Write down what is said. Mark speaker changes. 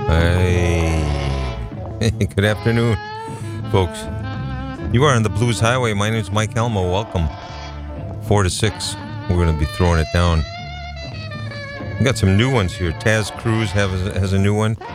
Speaker 1: Hey, good afternoon, folks. You are on the Blues Highway. My name is Mike Elmo. Welcome. 4 to 6. We're going to be throwing it down. We got some new ones here. Taz Cruz has a new one.